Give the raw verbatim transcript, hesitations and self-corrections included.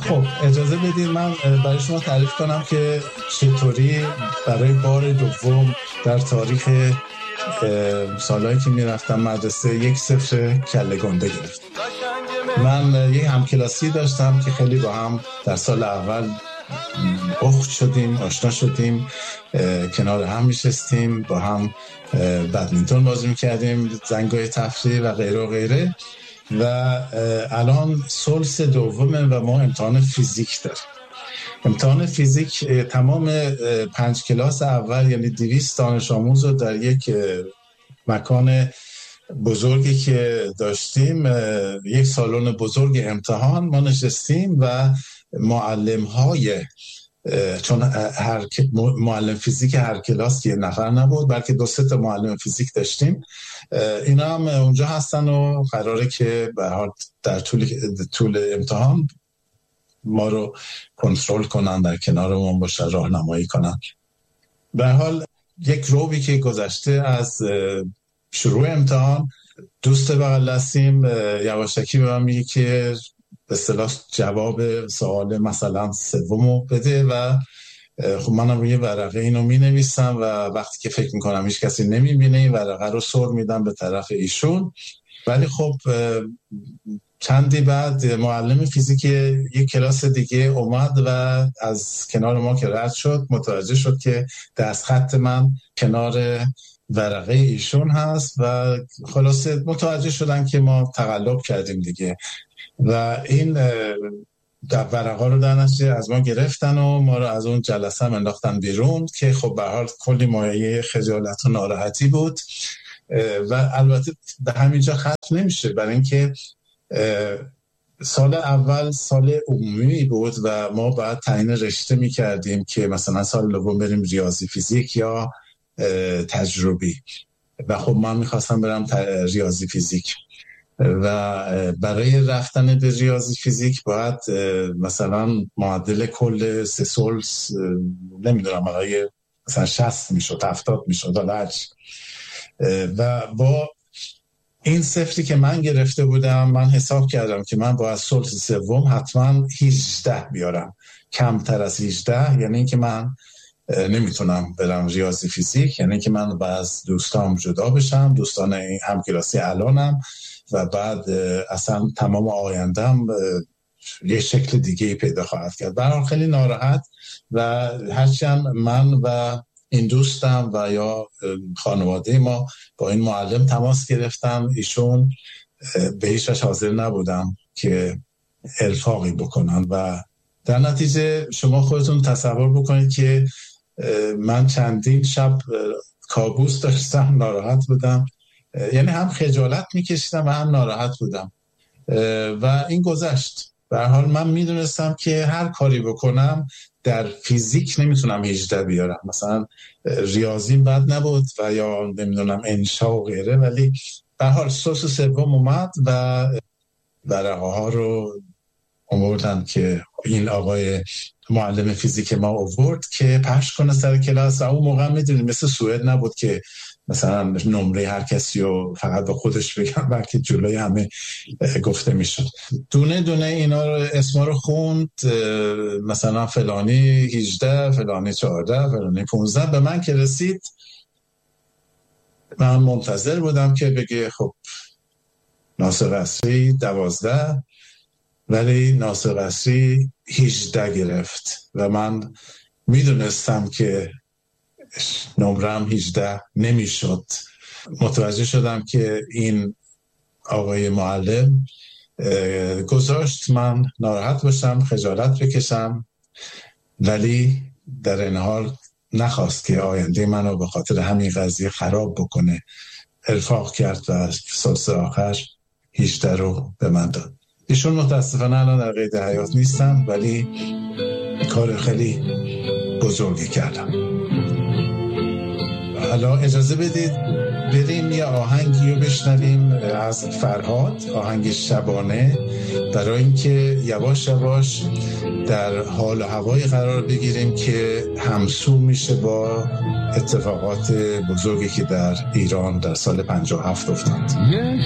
خب اجازه بدید من برای شما تعریف کنم که چطوری برای بار دوم در تاریخ سالهایی که میرفتم مدرسه یک صفر کله گنده گرفتم. من یک همکلاسی داشتم که خیلی با هم در سال اول اخت شدیم، آشنا شدیم، کنار هم میشستیم، با هم بدمینتون بازی میکردیم، زنگای تفریح و غیره و غیره. و الان سلس دومه و ما امتحان فیزیک داریم. امتحان فیزیک تمام پنج کلاس اول یعنی دویست دانش آموز رو در یک مکان بزرگی که داشتیم، یک سالن بزرگ امتحان ما نشستیم و معلم های چون هر معلم فیزیک هر کلاس یه نفر نبود بلکه دو سه تا معلم فیزیک داشتیم، اینا هم اونجا هستن و قراره که به هر حال در طول طول امتحان ما رو کنترل کنن، در کنارمون باشن، راهنمایی کنن. به هر حال یک روبی که گذشته از شروع امتحان، دوست بغل دستیم یواشکی به من میگه که به اصطلاح جواب سوال مثلا سومو بده و خب منم روی ورقه اینو مینویسم و وقتی که فکر میکنم هیچ کسی نمیبینه این ورقه رو سر میدم به طرف ایشون. ولی خب چندی بعد معلم فیزیک یک کلاس دیگه اومد و از کنار ما که رد شد متوجه شد که دست خط من کنار ورقه ایشون هست و خلاصه متوجه شدن که ما تقلب کردیم دیگه و این ورقه رو در نتیجه از ما گرفتن و ما رو از اون جلسه هم انداختن بیرون که خب به هر حال کلی مایه خجالت و ناراحتی بود و البته به همینجا ختم نمیشه، برای اینکه سال اول سال عمومی بود و ما باید تعیین رشته میکردیم که مثلا سال دوم بریم ریاضی فیزیک یا تجربی و خب من میخواستم برم ریاضی فیزیک و برای رفتن به ریاضی فیزیک باید مثلا معدل کل سه سلس نمیدونم برای مثلا شصت میشد هفتاد میشد دالج و با این صفری که من گرفته بودم من حساب کردم که من باید سلس سوم حتما هجده بیارم، کمتر از هجده یعنی اینکه من نمیتونم برم ریاضی فیزیک، یعنی اینکه من باید از دوستام جدا بشم، دوستان همکلاسی الانم و بعد اصلا تمام آیندم یه شکل دیگه پیدا خواهد کرد. برای خیلی ناراحت و هرچند من و این دوستم و یا خانواده ما با این معلم تماس گرفتم، ایشون به هیچ وجه حاضر نبودم که الفاقی بکنن و در نتیجه شما خودتون تصور بکنید که من چندین شب کابوس داشتم، ناراحت بودم، یعنی هم خجالت میکشیدم و هم ناراحت بودم و این گذشت. به هر حال من میدونستم که هر کاری بکنم در فیزیک نمیتونم هجده بیارم، مثلا ریاضی بد نبود و یا نمیدونم انشا و غیره، ولی به هر حال سلس سوم اومد و ورقه ها رو آوردن که این آقای معلم فیزیک ما آورد که پخش کنه سر کلاس و اون موقع میدونید مثل سوئد نبود که مثلا نمره هر کسی رو فقط با خودش بگم بلکه جلوی همه گفته میشد. دونه دونه اینا رو اسما رو خوند، مثلا فلانی هجده، فلانی چهارده، فلانی پانزده. به من که رسید من منتظر بودم که بگه خب ناصر قصری دوازده، ولی ناصر قصری هجده گرفت و من میدونستم که نمرم هجده نمیشد. متوجه شدم که این آقای معلم گذاشت من ناراحت باشم، خجالت بکشم، ولی در این حال نخواست که آینده منو به خاطر همین قضیه خراب بکنه. الفاق کرد و سلس آخر هجده رو به من داد. ایشون متاسفانه الان در قید حیات نیستن، ولی کار خیلی بزرگی کردم. حالا اجازه بدید بریم یه آهنگی رو بشنویم از فرهاد، آهنگ شبانه، برای اینکه یواش یواش در حال و هوای قرار بگیریم که همسو میشه با اتفاقات بزرگی که در ایران در سال پنجاه و هفت افتاد.